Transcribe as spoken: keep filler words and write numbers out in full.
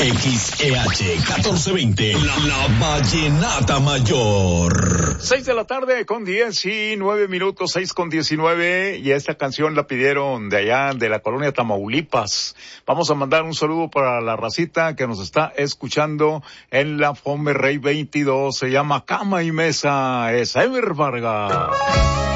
X E H catorce veinte, la, la Vallenata Mayor. Seis de la tarde con diecinueve minutos, seis con diecinueve, y esta canción la pidieron de allá, de la colonia Tamaulipas. Vamos a mandar un saludo para la racita que nos está escuchando en la Fome Rey veintidós, se llama Cama y Mesa, es Ever Vargas.